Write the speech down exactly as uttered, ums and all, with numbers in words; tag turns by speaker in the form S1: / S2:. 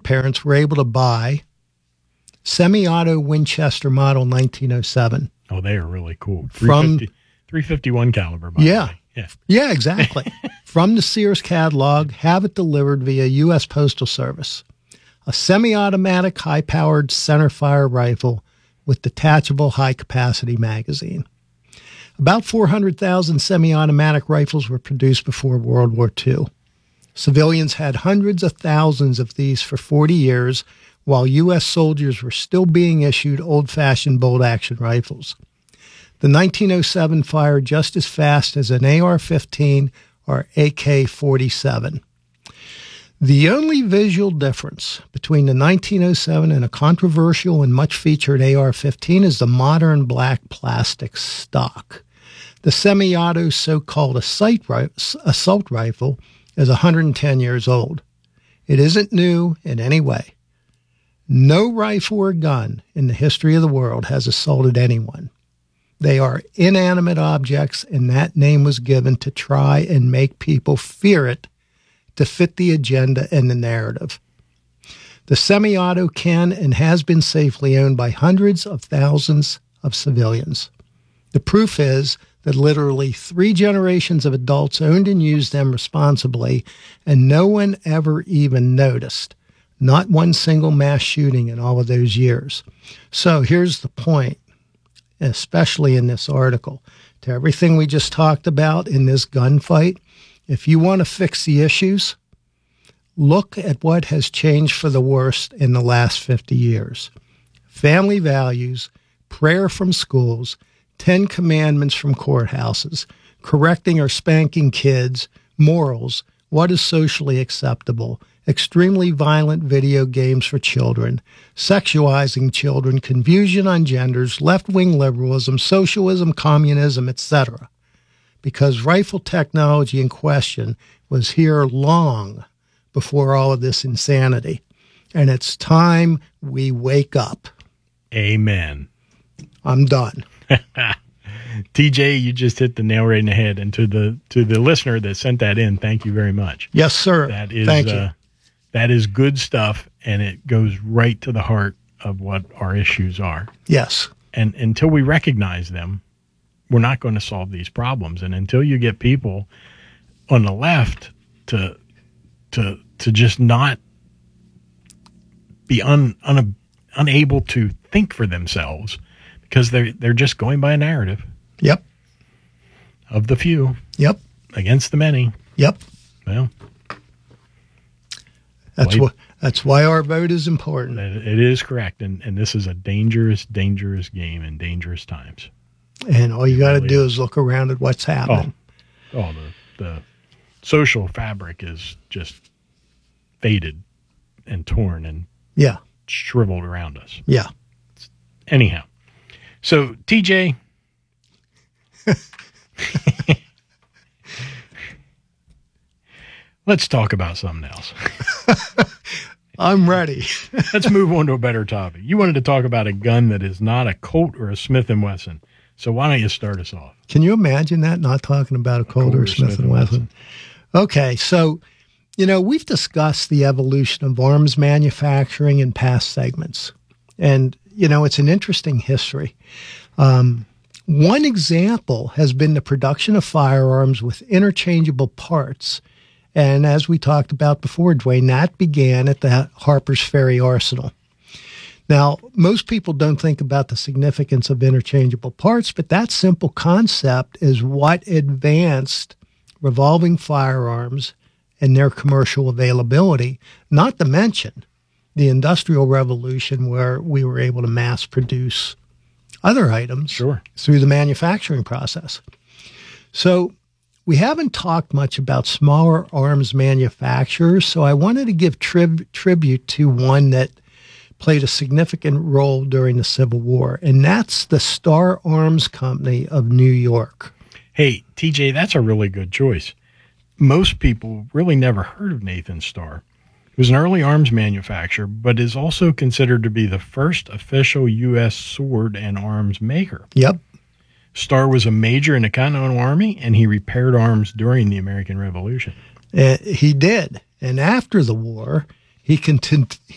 S1: grandparents were able to buy semi-auto Winchester model nineteen oh seven.
S2: Oh, they are really cool.
S1: From
S2: three fifty-one caliber, by
S1: yeah,
S2: the way. Yeah,
S1: yeah, exactly. From the Sears catalog, have it delivered via U S Postal Service. A semi-automatic, high-powered centerfire rifle with detachable high-capacity magazine. About four hundred thousand semi-automatic rifles were produced before World War Two. Civilians had hundreds of thousands of these for forty years, while U S soldiers were still being issued old-fashioned bolt-action rifles. The nineteen oh seven fired just as fast as an A R fifteen or A K forty-seven. The only visual difference between the nineteen oh seven and a controversial and much-featured A R fifteen is the modern black plastic stock. The semi-auto so-called assault rifle is one hundred ten years old. It isn't new in any way. No rifle or gun in the history of the world has assaulted anyone. They are inanimate objects, and that name was given to try and make people fear it to fit the agenda and the narrative. The semi-auto can and has been safely owned by hundreds of thousands of civilians. The proof is that literally three generations of adults owned and used them responsibly, and no one ever even noticed. Not one single mass shooting in all of those years. So here's the point, especially in this article. To everything we just talked about in this gunfight, if you want to fix the issues, look at what has changed for the worst in the last fifty years. Family values, prayer from schools, Ten Commandments from courthouses, correcting or spanking kids, morals, what is socially acceptable, extremely violent video games for children, sexualizing children, confusion on genders, left-wing liberalism, socialism, communism, et cetera. Because rifle technology in question was here long before all of this insanity. And it's time we wake up.
S2: Amen.
S1: I'm done.
S2: T J, you just hit the nail right in the head. And to the to the listener that sent that in, thank you very much.
S1: Yes, sir.
S2: That is,
S1: thank you.
S2: Uh, that is good stuff, and it goes right to the heart of what our issues are.
S1: Yes.
S2: And until we recognize them, we're not going to solve these problems. And until you get people on the left to to to just not be un, un, unable to think for themselves, because they're they're just going by a narrative.
S1: Yep.
S2: Of the few.
S1: Yep.
S2: Against the many.
S1: Yep.
S2: Well,
S1: that's why that's why our vote is important.
S2: It is correct, and and this is a dangerous, dangerous game in dangerous times.
S1: And all you got to
S2: really
S1: do
S2: is.
S1: is look around at what's happening.
S2: Oh, oh the the social fabric is just faded and torn and
S1: yeah,
S2: shriveled around us.
S1: Yeah.
S2: Anyhow, so T J, let's talk about something else.
S1: I'm ready.
S2: Let's move on to a better topic. You wanted to talk about a gun that is not a Colt or a Smith and Wesson. So why don't you start us off?
S1: Can you imagine that? Not talking about a Colt or a Smith and Wesson. Okay, so you know we've discussed the evolution of arms manufacturing in past segments, and you know it's an interesting history. Um, one example has been the production of firearms with interchangeable parts. And as we talked about before, Dwayne, that began at the Harper's Ferry Arsenal. Now, most people don't think about the significance of interchangeable parts, but that simple concept is what advanced revolving firearms and their commercial availability, not to mention the Industrial Revolution, where we were able to mass produce other items
S2: sure.
S1: through the manufacturing process. So we haven't talked much about smaller arms manufacturers, so I wanted to give trib- tribute to one that played a significant role during the Civil War, and that's the Star Arms Company of New York.
S2: Hey, T J, that's a really good choice. Most people really never heard of Nathan Starr. He was an early arms manufacturer, but is also considered to be the first official U S sword and arms maker.
S1: Yep.
S2: Starr was a major in the Continental Army, and he repaired arms during the American Revolution.
S1: Uh, he did. And after the war, he continued.